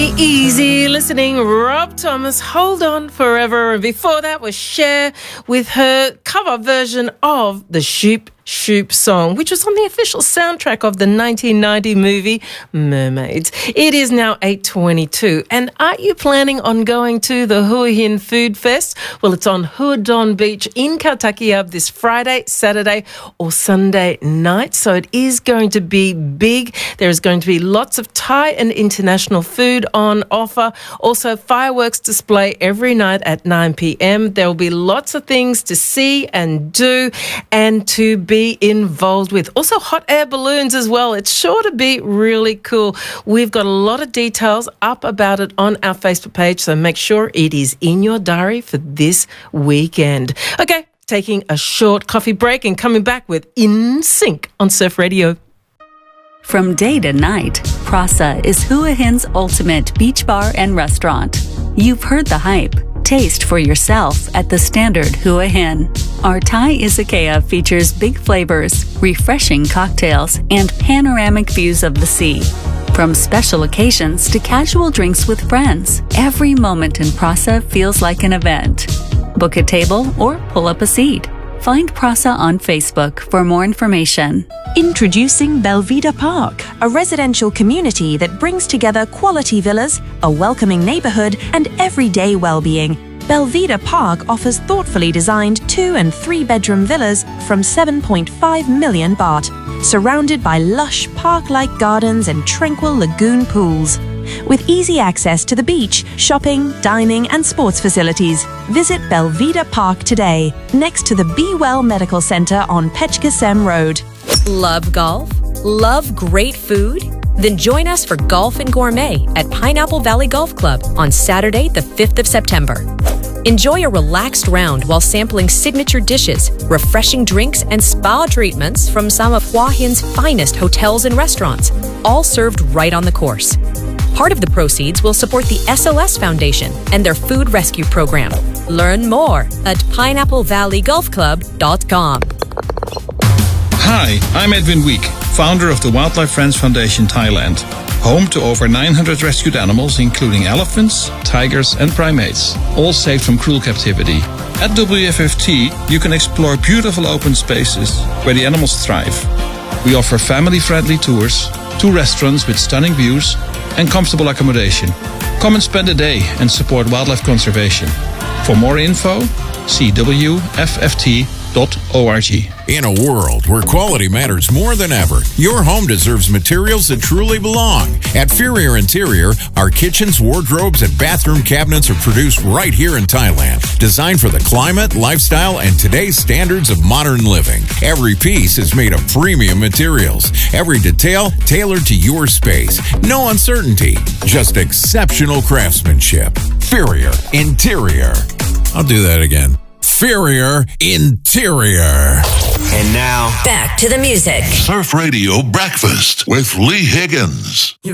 Be easy listening, Rob Thomas, Hold On Forever. And before that was Cher with her cover version of the Shoop Shoop song, which was on the official soundtrack of the 1990 movie Mermaids. It is now 8:22. And are you planning on going to the Hua Hin Food Fest? Well, it's on Hua Don Beach in Kautakia this Friday, Saturday or Sunday night. So it is going to be big. There is going to be lots of Thai and international food on offer. Also, fireworks display every night at 9 p.m. There will be lots of things to see and do and to be involved with. Also, hot air balloons as well. It's sure to be really cool. We've got a lot of details up about it on our Facebook page, so make sure it is in your diary for this weekend. Okay, taking a short coffee break and coming back with In Sync on Surf Radio. From day to night, Prasa is Hua Hin's ultimate beach bar and restaurant. You've heard the hype. Taste for yourself at the standard Hua Hin. Our Thai izakaya features big flavors, refreshing cocktails, and panoramic views of the sea. From special occasions to casual drinks with friends, every moment in Prasa feels like an event. Book a table or pull up a seat. Find Prasa on Facebook for more information. Introducing Belvedere Park, a residential community that brings together quality villas, a welcoming neighborhood, and everyday well-being. Belvedere Park offers thoughtfully designed 2- and 3-bedroom villas from 7.5 million baht, surrounded by lush park-like gardens and tranquil lagoon pools. With easy access to the beach, shopping, dining, and sports facilities, visit Belvedere Park today, next to the Be Well Medical Center on Pechkasem Road. Love golf? Love great food? Then join us for Golf and Gourmet at Pineapple Valley Golf Club on Saturday, the 5th of September. Enjoy a relaxed round while sampling signature dishes, refreshing drinks, and spa treatments from some of Hua Hin's finest hotels and restaurants, all served right on the course. Part of the proceeds will support the SOS Foundation and their food rescue program. Learn more at pineapplevalley.golfclub.com. Hi, I'm Edwin Week, founder of the Wildlife Friends Foundation Thailand, home to over 900 rescued animals, including elephants, tigers, and primates, all saved from cruel captivity. At WFFT, you can explore beautiful open spaces where the animals thrive. We offer family-friendly tours, 2 restaurants with stunning views, and comfortable accommodation. Come and spend a day and support wildlife conservation. For more info, see WFFT.org. In a world where quality matters more than ever, your home deserves materials that truly belong. At Furrier Interior, our kitchens, wardrobes, and bathroom cabinets are produced right here in Thailand, designed for the climate, lifestyle, and today's standards of modern living. Every piece is made of premium materials. Every detail tailored to your space. No uncertainty, just exceptional craftsmanship. Furrier Interior. I'll do that again. Furrier Interior. And now, back to the music. Surf Radio Breakfast with Lee Higgins.